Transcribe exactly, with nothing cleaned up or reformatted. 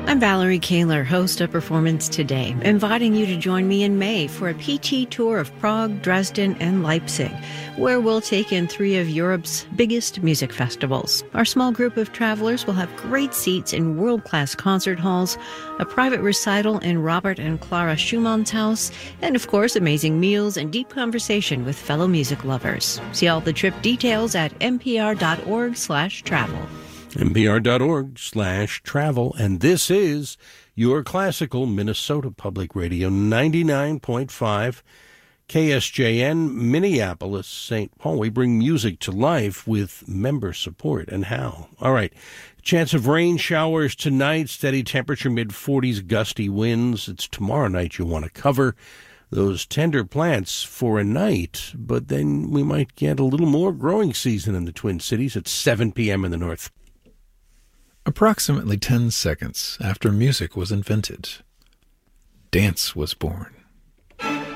I'm Valerie Kaler, host of Performance Today, inviting you to join me in May for a P T tour of Prague, Dresden, and Leipzig, where we'll take in three of Europe's biggest music festivals. Our small group of travelers will have great seats in world-class concert halls, a private recital in Robert and Clara Schumann's house, and of course, amazing meals and deep conversation with fellow music lovers. See all the trip details at npr.org slash travel. npr.org slash travel. And this is your classical Minnesota Public Radio, ninety-nine point five K S J N, Minneapolis, Saint Paul. We bring music to life with member support. And how? All right. Chance of rain showers tonight, steady temperature, mid forties, gusty winds. It's tomorrow night you want to cover those tender plants for a night, but then we might get a little more growing season in the Twin Cities at seven p.m. in the north. Approximately ten seconds after music was invented, dance was born.